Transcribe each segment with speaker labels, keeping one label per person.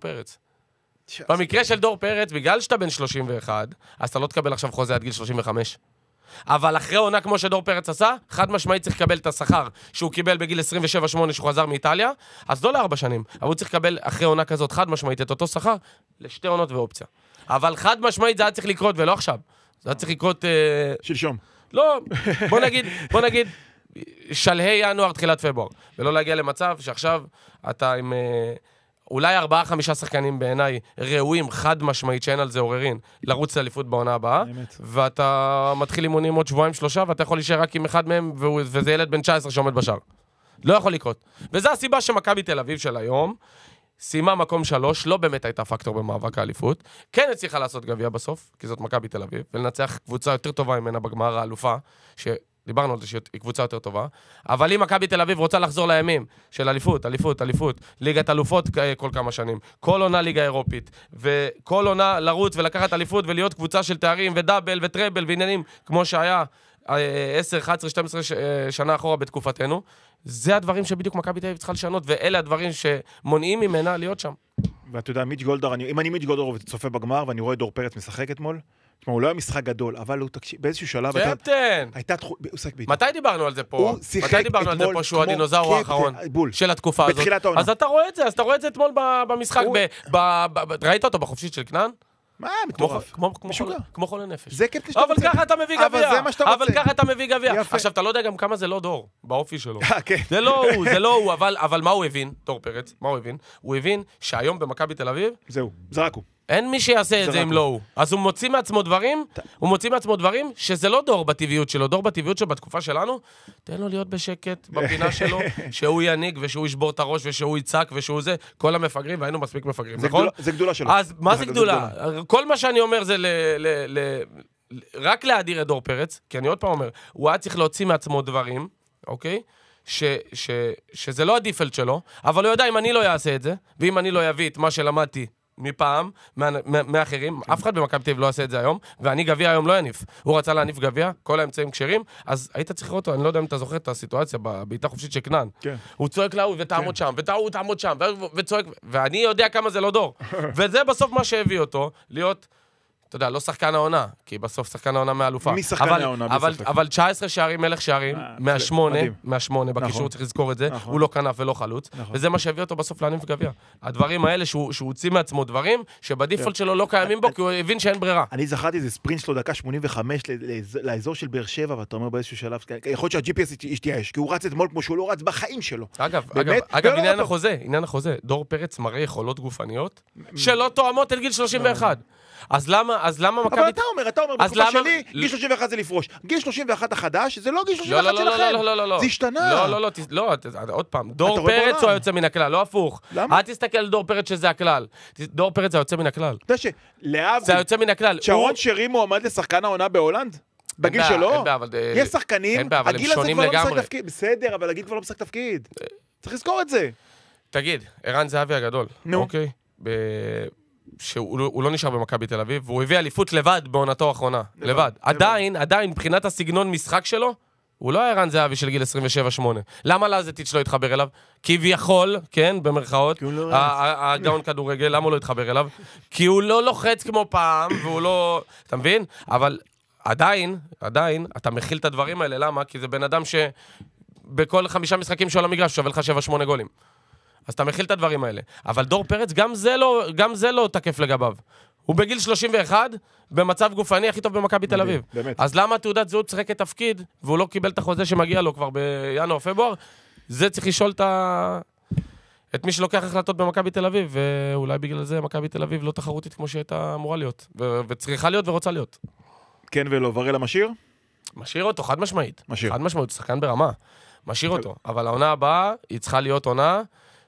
Speaker 1: פרץ. במקרה של דור פרץ, בגלל שאתה בן 31, אז אתה לא תקבל עכשיו חוזה עד גיל 35. אבל אחרי עונה כמו שדור פרץ עשה, חד משמעית צריך לקבל את השכר שהוא קיבל בגיל 27-8 שהוא חזר מאיטליה, אז לא ל4 שנים, אבל הוא צריך לקבל אחרי עונה כזאת חד משמעית את אותו שכר לשתי עונות ואופציה. אבל חד משמעית זה היה צריך לקרות ולא עכשיו. זה היה צריך לקרות...
Speaker 2: שלשום.
Speaker 1: לא, בוא נגיד, שלהי ינואר, תחילת פברואר, ולא להגיע למצב שעכשיו אתה עם... אולי 4-5 שחקנים בעיניי ראויים, חד משמעית שאין על זה עוררין, לרוץ לאליפות בעונה הבאה, ואתה מתחיל אימונים עוד 2-3, ואתה יכול להישאר רק עם אחד מהם, וזה ילד בן 19 שעומד בשער. לא יכול לקרות. וזו הסיבה שמכבי תל אביב של היום, סיימה מקום 3, לא באמת הייתה פקטור במאבק האליפות, כן הצליחה לעשות גביע בסוף, כי זאת מכבי תל אביב, ולנצח קבוצה יותר טובה ממנה בגמר האלופה, דיברנו על זה שהיא קבוצה יותר טובה, אבל אם מכבי תל אביב רוצה לחזור לימים של אליפות, ליגת אלופות כל כמה שנים, כל עונה ליגה אירופית, וכל עונה לרוץ ולקחת אליפות ולהיות קבוצה של תארים ודאבל וטראבל ועניינים, כמו שהיה 10, 11, 12 שנה אחורה בתקופתנו, זה הדברים שבדיוק מכבי תל אביב צריכה לשנות, ואלה הדברים שמונעים ממנה להיות שם.
Speaker 2: ואתה יודע, מיץ' גולדהר, אם אני מיץ' גולדהר וצופה בגמר, ואני רואה דור פרץ משחק אתמול, תשמע, הוא לא היה משחק גדול, אבל הוא תקשיב, באיזשהו שלב...
Speaker 1: קפטן! מתי דיברנו על זה פה? מתי דיברנו על זה פה שהוא הדינוזאור האחרון של התקופה הזאת? אז אתה רואה את זה, אתמול במשחק, ראית אותו בחופשית של כנען?
Speaker 2: מה, מטורף.
Speaker 1: כמו חולה נפש.
Speaker 2: זה קפטן שאתה רוצה.
Speaker 1: אבל ככה אתה מביא גביע.
Speaker 2: אבל
Speaker 1: ככה אתה מביא גביע. עכשיו, אתה לא יודע גם כמה זה לא דור, באופי שלו. זה לא הוא, אבל מה הוא הבין, דור פרץ? מה הוא הבין? הוא הבין שהיום במכבי תל אביב...
Speaker 2: זהו, זרקו.
Speaker 1: אין מי שיעשה את זה אם לא הוא. אז הוא מוציא מעצמו דברים שזה לא דור בטבעיות שלו. דור בטבעיות שלו בתקופה שלנו, תן לו להיות בשקט בפינה שלו, שהוא יניג ושהוא ישבור את הראש ושהוא יצק ושהוא זה, כל המפגרים, והיינו מספיק מפגרים, נכון?
Speaker 2: זה גדולה שלו.
Speaker 1: אז מה זה גדולה? כל מה שאני אומר זה רק להדיר את דור פרץ, כי אני עוד פעם אומר, הוא היה צריך להוציא מעצמו דברים, אוקיי? שזה לא הדיפלט שלו, אבל הוא יודע אם אני לא אעשה את זה, ואם אני לא אביא את מה שלמדתי מפעם, מאחרים, אף אחד במכבי תל אביב לא עושה את זה היום, ואני גביע היום לא יניף. הוא רצה להניף גביע, כל האמצעים כשרים, אז היית צריך לראות אותו, אני לא יודע אם אתה זוכר את הסיטואציה, בעיטה חופשית של כנען. הוא צועק להוא ותעמוד שם, ותעמוד תעמוד שם, וצועק, ואני יודע כמה זה לא דור. וזה בסוף מה שהביא אותו, להיות... אתה יודע, לא שחקן העונה, כי בסוף שחקן העונה מהאלופה.
Speaker 2: מי שחקן העונה?
Speaker 1: אבל 19 שערים, מלך שערים, מהשמונה, בקישור צריך לזכור את זה, הוא לא כנף ולא חלוץ, וזה מה שהביא אותו בסוף להניף גביע. הדברים האלה שהוא הוציא מעצמו דברים, שבדיפולט שלו לא קיימים בו, כי הוא הבין שאין ברירה.
Speaker 2: אני זכרתי איזה ספרינט שלו דקה 85 לאזור של באר שבע, ואתה אומר באיזשהו שלב, יכול להיות שה-GPS ישתייש, כי הוא רץ אתמול כמו שהוא לא רץ בחיים שלו.
Speaker 1: אגב, עניין החוזה, דור פרץ מראה יכולות גופניות שלא תואמות אל גיל 31. אז למה מכבי...
Speaker 2: אבל אתה אומר, בתקופה שלי, גיל 31 זה לפרוש. גיל 31 החדש, זה לא גיל 31 שלכם.
Speaker 1: לא.
Speaker 2: זה השתנה.
Speaker 1: לא, עוד פעם. דור פרץ הוא היוצא מן הכלל, לא הפוך.
Speaker 2: למה?
Speaker 1: אל תסתכל על דור פרץ שזה הכלל. דור פרץ זה היוצא מן הכלל.
Speaker 2: אתה יודע שלהבדיל...
Speaker 1: זה היוצא מן הכלל.
Speaker 2: שרון שרי מועמד לשחקן העונה בהולנד? בגיל שלו? יש שחקנים, הגיל הזה כבר לא משחק תפקיד. בסדר, אבל הגיל כבר לא משחק תפקיד. צריך לזכור את זה.
Speaker 1: תגיד, ערן זהבי הגדול. אוקיי. שהוא לא נשאר במכבי תל אביב, והוא הביא אליפות לבד בעונתו האחרונה. לבד. עדיין, מבחינת הסגנון משחק שלו, הוא לא היה ערן זהבי של גיל 27-8. למה לזטיץ' לא התחבר אליו? כביכול, כן, במרכאות, הגאון כדורגל, למה הוא לא התחבר אליו? כי הוא לא לוחץ כמו פעם, והוא לא... אתה מבין? אבל עדיין, אתה מכיל את הדברים האלה. למה? כי זה בן אדם שבכל 5 משחקים של המגרש שווה לך 7-8 גולים. אז אתה מכיל את הדברים האלה. אבל דור פרץ, גם זה לא תקף לגביו. הוא בגיל 31, במצב גופני הכי טוב במכבי תל אביב. אז למה תעודת זהות שחק את תפקיד, והוא לא קיבל את החוזה שמגיע לו כבר בינואר, פברואר? זה צריך לשאול את מי שלוקח החלטות במכבי תל אביב, ואולי בגלל זה מכבי תל אביב לא תחרותית כמו שהייתה אמורה להיות, וצריכה להיות ורוצה להיות.
Speaker 2: כן ולא, ורלה משאיר?
Speaker 1: משאיר אותו, חד משמעית. חד משמעית, שחקן ברמה. משאיר אותו. אבל העונה הבאה, היא צריכה להיות עונה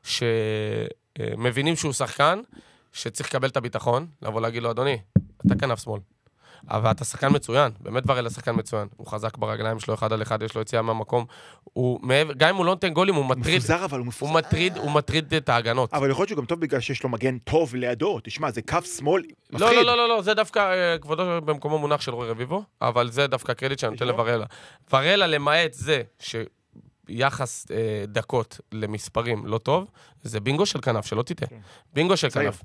Speaker 1: שמבינים שהוא שחקן, שצריך לקבל את הביטחון, לבוא להגיד לו, אדוני, אתה כנף שמאל. אבל אתה שחקן מצוין, באמת ורלה שחקן מצוין. הוא חזק ברגליים שלו 1 על 1, יש לו יציאה מהמקום. גם אם הוא לא נותן גולים, הוא מטריד.
Speaker 2: מפוזר, אבל הוא מפוזר.
Speaker 1: הוא מטריד את ההגנות.
Speaker 2: אבל יכול להיות שהוא גם טוב בגלל שיש לו מגן טוב לידו. תשמע, זה כף שמאל מפחיד.
Speaker 1: לא, זה דווקא כבודו במקומו מונח של רוי רביבו, אבל זה דווקא קרדיט שאני נותן לוורלה. ורלה, למעט זה יחס דקות למספרים לא טוב, זה בינגו של כנף, שלא תיתן. בינגו של כנף.